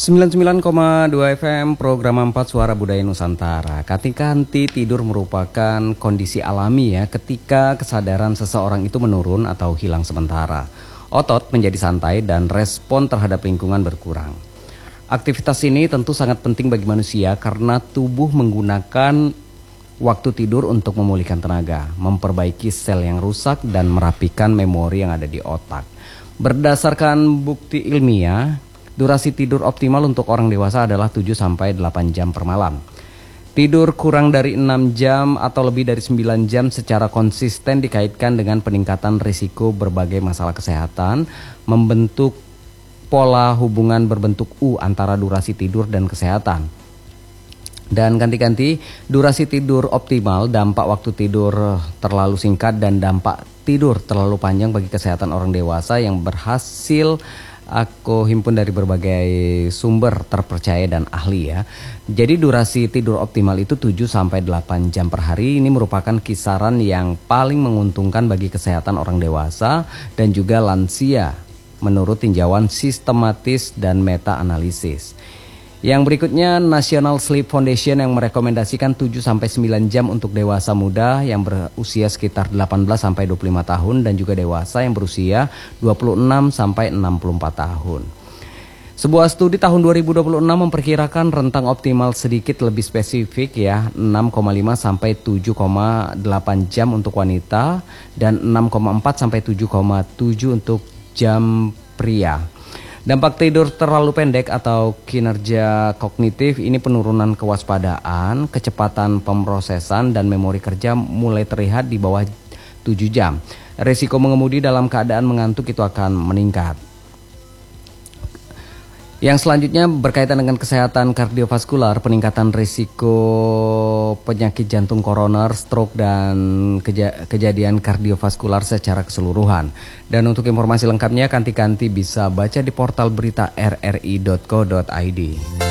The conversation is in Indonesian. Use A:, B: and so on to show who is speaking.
A: 99,2 FM program 4 Suara Budaya Nusantara. Kanti-kanti tidur merupakan kondisi alami ya ketika kesadaran seseorang itu menurun atau hilang sementara. Otot menjadi santai dan respon terhadap lingkungan berkurang. Aktivitas ini tentu sangat penting bagi manusia karena tubuh menggunakan waktu tidur untuk memulihkan tenaga, memperbaiki sel yang rusak dan merapikan memori yang ada di otak. Berdasarkan bukti ilmiah, durasi tidur optimal untuk orang dewasa adalah 7-8 jam per malam. Tidur kurang dari 6 jam atau lebih dari 9 jam secara konsisten dikaitkan dengan peningkatan risiko berbagai masalah kesehatan, membentuk pola hubungan berbentuk U antara durasi tidur dan kesehatan. Dan ganti-ganti, durasi tidur optimal, dampak waktu tidur terlalu singkat dan dampak tidur terlalu panjang bagi kesehatan orang dewasa yang berhasil aku himpun dari berbagai sumber terpercaya dan ahli ya. Jadi durasi tidur optimal itu 7-8 jam per hari. Ini merupakan kisaran yang paling menguntungkan bagi kesehatan orang dewasa dan juga lansia menurut tinjauan sistematis dan meta-analisis. Yang berikutnya, National Sleep Foundation yang merekomendasikan 7-9 jam untuk dewasa muda yang berusia sekitar 18-25 tahun dan juga dewasa yang berusia 26-64 tahun. Sebuah studi tahun 2026 memperkirakan rentang optimal sedikit lebih spesifik ya, 6,5-7,8 jam untuk wanita dan 6,4-7,7 untuk jam pria. Dampak tidur terlalu pendek atau kinerja kognitif ini penurunan kewaspadaan, kecepatan pemrosesan dan memori kerja mulai terlihat di bawah 7 jam. Risiko mengemudi dalam keadaan mengantuk itu akan meningkat. Yang selanjutnya berkaitan dengan kesehatan kardiovaskular, peningkatan risiko penyakit jantung koroner, stroke dan kejadian kardiovaskular secara keseluruhan. Dan untuk informasi lengkapnya kanti-kanti bisa baca di portal berita rri.co.id.